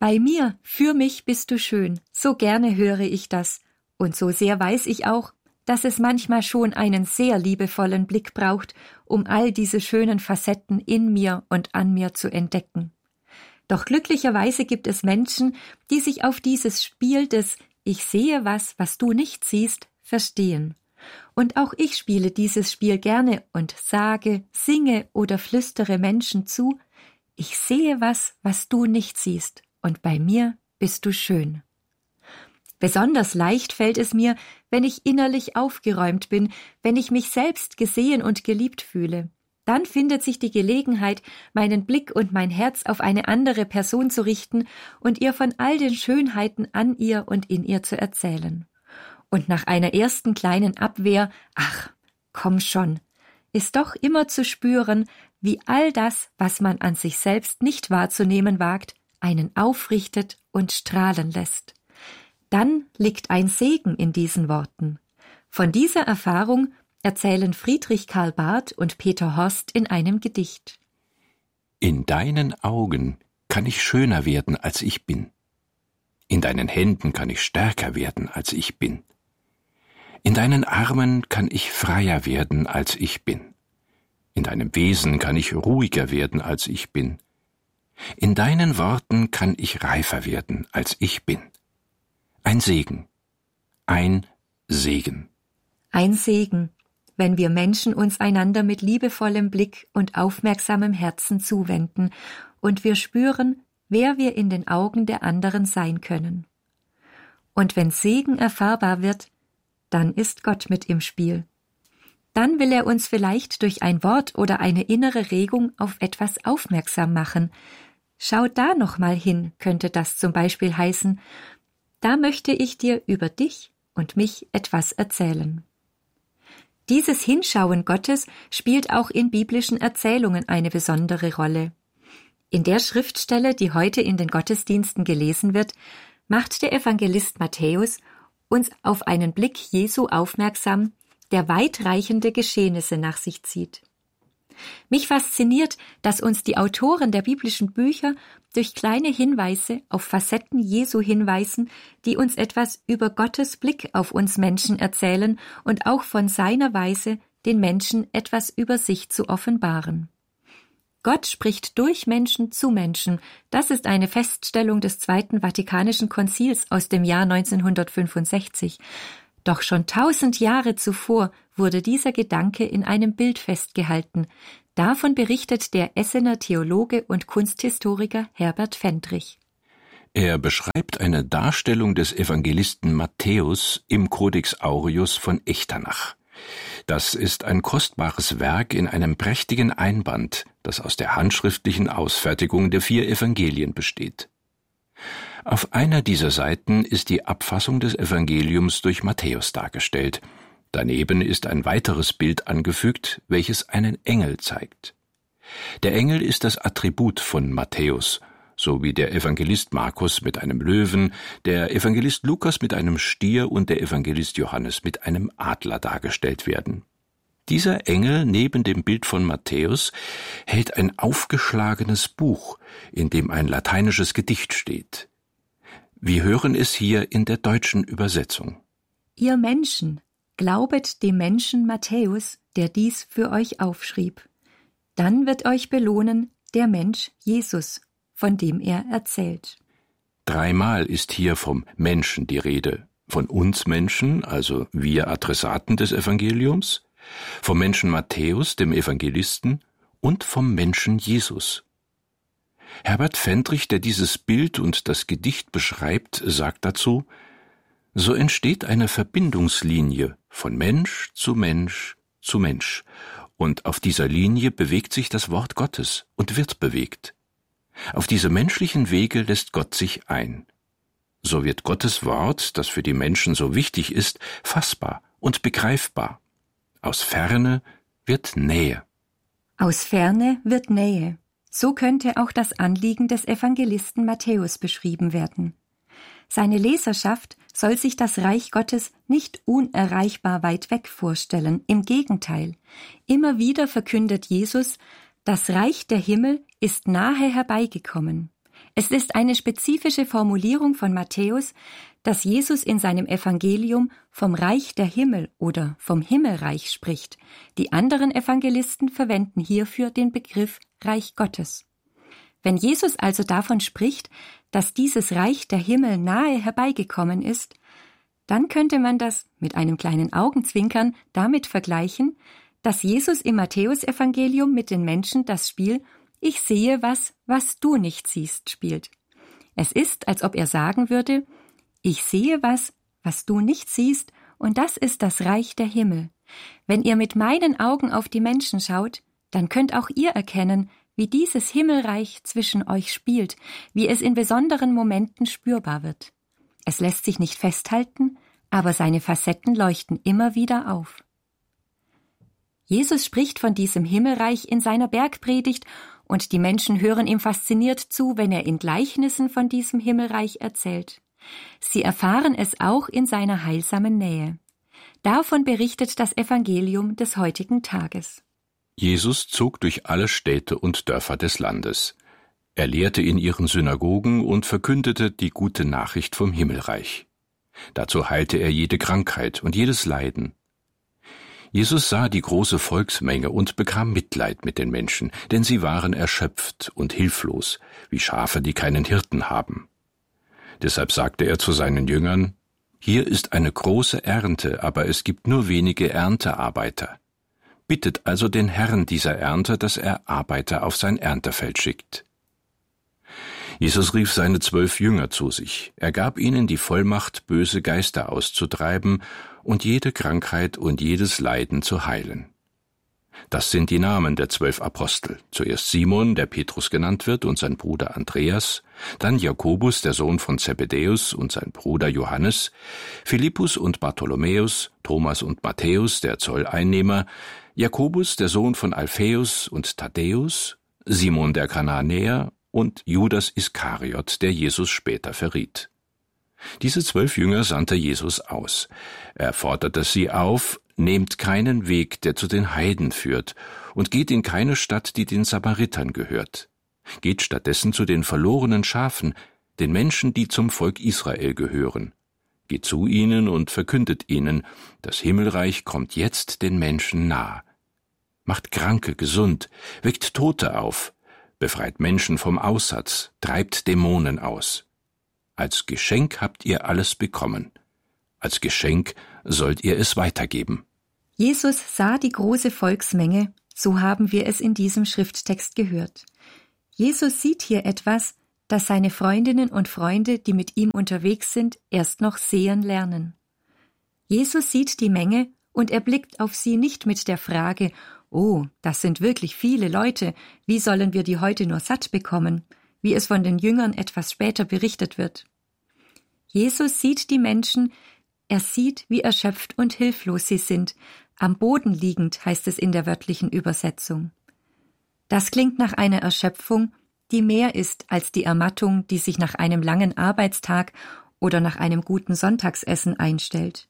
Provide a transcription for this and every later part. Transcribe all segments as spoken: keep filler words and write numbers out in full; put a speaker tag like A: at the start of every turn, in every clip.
A: Bei mir, für mich bist du schön, so gerne höre ich das. Und so sehr weiß ich auch, dass es manchmal schon einen sehr liebevollen Blick braucht, um all diese schönen Facetten in mir und an mir zu entdecken. Doch glücklicherweise gibt es Menschen, die sich auf dieses Spiel des Ich sehe was, was du nicht siehst, verstehen. Und auch ich spiele dieses Spiel gerne und sage, singe oder flüstere Menschen zu, ich sehe was, was du nicht siehst, und bei mir bist du schön. Besonders leicht fällt es mir, wenn ich innerlich aufgeräumt bin, wenn ich mich selbst gesehen und geliebt fühle. Dann findet sich die Gelegenheit, meinen Blick und mein Herz auf eine andere Person zu richten und ihr von all den Schönheiten an ihr und in ihr zu erzählen. Und nach einer ersten kleinen Abwehr, ach, komm schon, ist doch immer zu spüren, wie all das, was man an sich selbst nicht wahrzunehmen wagt, einen aufrichtet und strahlen lässt. Dann liegt ein Segen in diesen Worten. Von dieser Erfahrung erzählen Friedrich Karl Barth und Peter Horst in einem Gedicht.
B: In deinen Augen kann ich schöner werden, als ich bin. In deinen Händen kann ich stärker werden, als ich bin. In deinen Armen kann ich freier werden, als ich bin. In deinem Wesen kann ich ruhiger werden, als ich bin. In deinen Worten kann ich reifer werden, als ich bin. Ein Segen. Ein Segen.
A: Ein Segen, wenn wir Menschen uns einander mit liebevollem Blick und aufmerksamem Herzen zuwenden und wir spüren, wer wir in den Augen der anderen sein können. Und wenn Segen erfahrbar wird, dann ist Gott mit im Spiel. Dann will er uns vielleicht durch ein Wort oder eine innere Regung auf etwas aufmerksam machen. Schau da noch mal hin, könnte das zum Beispiel heißen. Da möchte ich dir über dich und mich etwas erzählen. Dieses Hinschauen Gottes spielt auch in biblischen Erzählungen eine besondere Rolle. In der Schriftstelle, die heute in den Gottesdiensten gelesen wird, macht der Evangelist Matthäus uns auf einen Blick Jesu aufmerksam, der weitreichende Geschehnisse nach sich zieht. Mich fasziniert, dass uns die Autoren der biblischen Bücher durch kleine Hinweise auf Facetten Jesu hinweisen, die uns etwas über Gottes Blick auf uns Menschen erzählen und auch von seiner Weise, den Menschen etwas über sich zu offenbaren. Gott spricht durch Menschen zu Menschen. Das ist eine Feststellung des Zweiten Vatikanischen Konzils aus dem Jahr neunzehnhundertfünfundsechzig. Doch schon tausend Jahre zuvor wurde dieser Gedanke in einem Bild festgehalten. Davon berichtet der Essener Theologe und Kunsthistoriker Herbert Fendrich.
B: Er beschreibt eine Darstellung des Evangelisten Matthäus im Codex Aureus von Echternach. Das ist ein kostbares Werk in einem prächtigen Einband, das aus der handschriftlichen Ausfertigung der vier Evangelien besteht. Auf einer dieser Seiten ist die Abfassung des Evangeliums durch Matthäus dargestellt. Daneben ist ein weiteres Bild angefügt, welches einen Engel zeigt. Der Engel ist das Attribut von Matthäus, so wie der Evangelist Markus mit einem Löwen, der Evangelist Lukas mit einem Stier und der Evangelist Johannes mit einem Adler dargestellt werden. Dieser Engel neben dem Bild von Matthäus hält ein aufgeschlagenes Buch, in dem ein lateinisches Gedicht steht. Wir hören es hier in der deutschen Übersetzung.
A: Ihr Menschen, glaubet dem Menschen Matthäus, der dies für euch aufschrieb. Dann wird euch belohnen der Mensch Jesus, von dem er erzählt.
B: Dreimal ist hier vom Menschen die Rede. Von uns Menschen, also wir Adressaten des Evangeliums, vom Menschen Matthäus, dem Evangelisten, und vom Menschen Jesus. Herbert Fendrich, der dieses Bild und das Gedicht beschreibt, sagt dazu: So entsteht eine Verbindungslinie von Mensch zu Mensch zu Mensch, und auf dieser Linie bewegt sich das Wort Gottes und wird bewegt. Auf diese menschlichen Wege lässt Gott sich ein. So wird Gottes Wort, das für die Menschen so wichtig ist, fassbar und begreifbar. Aus Ferne wird Nähe.
A: Aus Ferne wird Nähe. So könnte auch das Anliegen des Evangelisten Matthäus beschrieben werden. Seine Leserschaft soll sich das Reich Gottes nicht unerreichbar weit weg vorstellen. Im Gegenteil, immer wieder verkündet Jesus, das Reich der Himmel ist nahe herbeigekommen. Es ist eine spezifische Formulierung von Matthäus, dass Jesus in seinem Evangelium vom Reich der Himmel oder vom Himmelreich spricht. Die anderen Evangelisten verwenden hierfür den Begriff Reich Gottes. Wenn Jesus also davon spricht, dass dieses Reich der Himmel nahe herbeigekommen ist, dann könnte man das mit einem kleinen Augenzwinkern damit vergleichen, dass Jesus im Matthäusevangelium mit den Menschen das Spiel »Ich sehe was, was du nicht siehst« spielt. Es ist, als ob er sagen würde, »Ich sehe was, was du nicht siehst, und das ist das Reich der Himmel. Wenn ihr mit meinen Augen auf die Menschen schaut, dann könnt auch ihr erkennen, wie dieses Himmelreich zwischen euch spielt, wie es in besonderen Momenten spürbar wird. Es lässt sich nicht festhalten, aber seine Facetten leuchten immer wieder auf.« Jesus spricht von diesem Himmelreich in seiner Bergpredigt und die Menschen hören ihm fasziniert zu, wenn er in Gleichnissen von diesem Himmelreich erzählt. Sie erfahren es auch in seiner heilsamen Nähe. Davon berichtet das Evangelium des heutigen Tages.
B: Jesus zog durch alle Städte und Dörfer des Landes. Er lehrte in ihren Synagogen und verkündete die gute Nachricht vom Himmelreich. Dazu heilte er jede Krankheit und jedes Leiden. Jesus sah die große Volksmenge und bekam Mitleid mit den Menschen, denn sie waren erschöpft und hilflos, wie Schafe, die keinen Hirten haben. Deshalb sagte er zu seinen Jüngern, »Hier ist eine große Ernte, aber es gibt nur wenige Erntearbeiter. Bittet also den Herrn dieser Ernte, dass er Arbeiter auf sein Erntefeld schickt.« Jesus rief seine zwölf Jünger zu sich. Er gab ihnen die Vollmacht, böse Geister auszutreiben und jede Krankheit und jedes Leiden zu heilen. Das sind die Namen der zwölf Apostel. Zuerst Simon, der Petrus genannt wird, und sein Bruder Andreas, dann Jakobus, der Sohn von Zebedäus, und sein Bruder Johannes, Philippus und Bartholomäus, Thomas und Matthäus, der Zolleinnehmer, Jakobus, der Sohn von Alphaeus und Thaddäus, Simon der Kananäer und Judas Iskariot, der Jesus später verriet. Diese zwölf Jünger sandte Jesus aus. Er forderte sie auf, nehmt keinen Weg, der zu den Heiden führt, und geht in keine Stadt, die den Samaritern gehört. Geht stattdessen zu den verlorenen Schafen, den Menschen, die zum Volk Israel gehören. Geht zu ihnen und verkündet ihnen, das Himmelreich kommt jetzt den Menschen nah. Macht Kranke gesund, weckt Tote auf, befreit Menschen vom Aussatz, treibt Dämonen aus. Als Geschenk habt ihr alles bekommen. Als Geschenk sollt ihr es weitergeben.
A: Jesus sah die große Volksmenge, so haben wir es in diesem Schrifttext gehört. Jesus sieht hier etwas, das seine Freundinnen und Freunde, die mit ihm unterwegs sind, erst noch sehen lernen. Jesus sieht die Menge und er blickt auf sie nicht mit der Frage, »Oh, das sind wirklich viele Leute, wie sollen wir die heute nur satt bekommen?«, wie es von den Jüngern etwas später berichtet wird. Jesus sieht die Menschen, er sieht, wie erschöpft und hilflos sie sind, am Boden liegend, heißt es in der wörtlichen Übersetzung. Das klingt nach einer Erschöpfung, die mehr ist als die Ermattung, die sich nach einem langen Arbeitstag oder nach einem guten Sonntagsessen einstellt.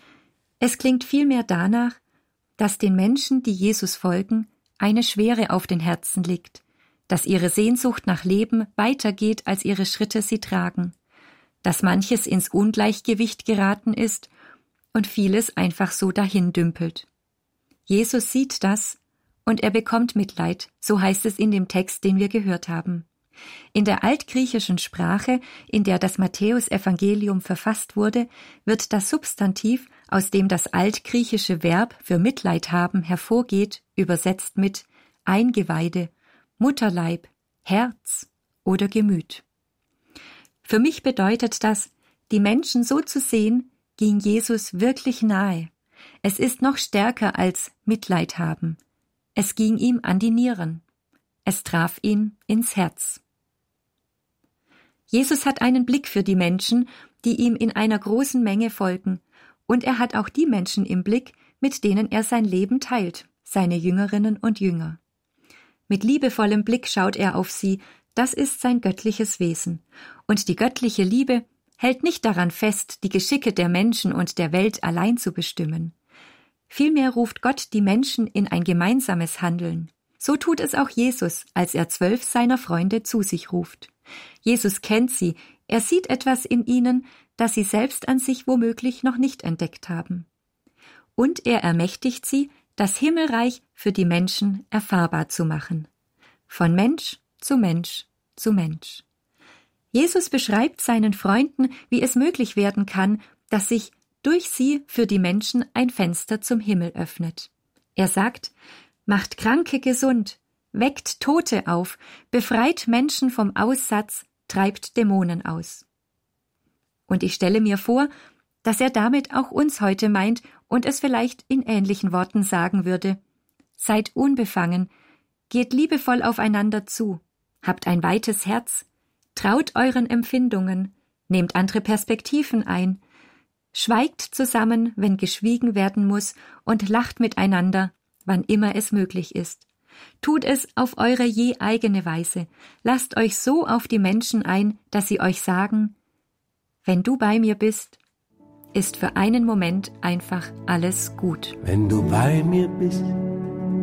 A: Es klingt vielmehr danach, dass den Menschen, die Jesus folgen, eine Schwere auf den Herzen liegt, dass ihre Sehnsucht nach Leben weitergeht, als ihre Schritte sie tragen, dass manches ins Ungleichgewicht geraten ist und vieles einfach so dahin dümpelt. Jesus sieht das und er bekommt Mitleid, so heißt es in dem Text, den wir gehört haben. In der altgriechischen Sprache, in der das Matthäusevangelium verfasst wurde, wird das Substantiv, aus dem das altgriechische Verb für Mitleid haben hervorgeht, übersetzt mit Eingeweide, Mutterleib, Herz oder Gemüt. Für mich bedeutet das, die Menschen so zu sehen, ging Jesus wirklich nahe. Es ist noch stärker als Mitleid haben. Es ging ihm an die Nieren. Es traf ihn ins Herz. Jesus hat einen Blick für die Menschen, die ihm in einer großen Menge folgen, und er hat auch die Menschen im Blick, mit denen er sein Leben teilt, seine Jüngerinnen und Jünger. Mit liebevollem Blick schaut er auf sie, das ist sein göttliches Wesen. Und die göttliche Liebe hält nicht daran fest, die Geschicke der Menschen und der Welt allein zu bestimmen. Vielmehr ruft Gott die Menschen in ein gemeinsames Handeln. So tut es auch Jesus, als er zwölf seiner Freunde zu sich ruft. Jesus kennt sie, er sieht etwas in ihnen, das sie selbst an sich womöglich noch nicht entdeckt haben. Und er ermächtigt sie, das Himmelreich für die Menschen erfahrbar zu machen. Von Mensch zu Mensch zu Mensch. Jesus beschreibt seinen Freunden, wie es möglich werden kann, dass sich durch sie für die Menschen ein Fenster zum Himmel öffnet. Er sagt, macht Kranke gesund, weckt Tote auf, befreit Menschen vom Aussatz, treibt Dämonen aus. Und ich stelle mir vor, dass er damit auch uns heute meint und es vielleicht in ähnlichen Worten sagen würde: Seid unbefangen, geht liebevoll aufeinander zu, habt ein weites Herz, traut euren Empfindungen, nehmt andere Perspektiven ein, schweigt zusammen, wenn geschwiegen werden muss, und lacht miteinander, wann immer es möglich ist. Tut es auf eure je eigene Weise, lasst euch so auf die Menschen ein, dass sie euch sagen: Wenn du bei mir bist, ist für einen Moment einfach alles gut.
C: Wenn du bei mir bist,